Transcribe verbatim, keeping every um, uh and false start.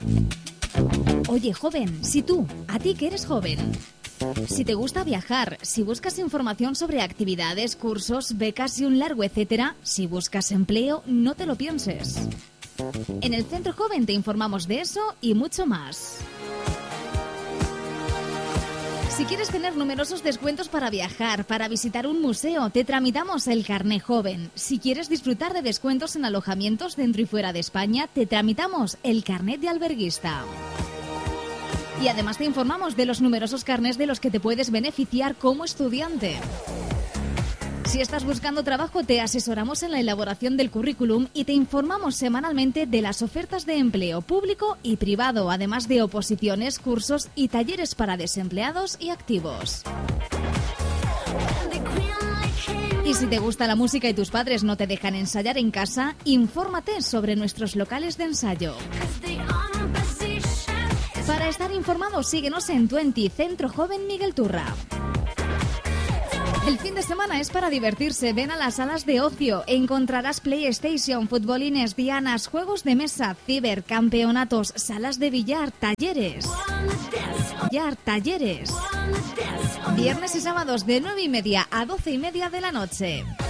Oye, joven, si tú, a ti que eres joven, si te gusta viajar, si buscas información sobre actividades, cursos, becas y un largo etcétera, si buscas empleo, no te lo pienses. En el Centro Joven te informamos de eso y mucho más. Si quieres tener numerosos descuentos para viajar, para visitar un museo, te tramitamos el Carné Joven. Si quieres disfrutar de descuentos en alojamientos dentro y fuera de España, te tramitamos el Carnet de Alberguista. Y además te informamos de los numerosos carnés de los que te puedes beneficiar como estudiante. Si estás buscando trabajo, te asesoramos en la elaboración del currículum y te informamos semanalmente de las ofertas de empleo público y privado, además de oposiciones, cursos y talleres para desempleados y activos. Y si te gusta la música y tus padres no te dejan ensayar en casa, infórmate sobre nuestros locales de ensayo. Para estar informado, síguenos en veinte Centro Joven Miguel Turra. El fin de semana es para divertirse. Ven a las salas de ocio. Encontrarás PlayStation, futbolines, dianas, juegos de mesa, ciber, campeonatos, salas de billar, talleres. Billar, talleres. Viernes y sábados de nueve y media a doce y media de la noche.